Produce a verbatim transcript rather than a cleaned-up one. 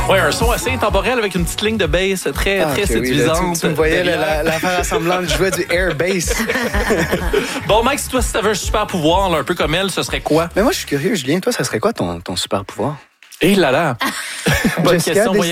Oui, un son assez intemporel avec une petite ligne de bass très, Ah, très okay, séduisante. Oui, là, tu, tu me voyais là, la, la faire assemblante, je jouais du air bass. Bon, Mike, si toi, si t'avais un super pouvoir, là, un peu comme elle, ce serait quoi? Mais moi, je suis curieux, Julien. Toi, ça serait quoi ton, ton super pouvoir? Eh là là! Bonne Jessica, question.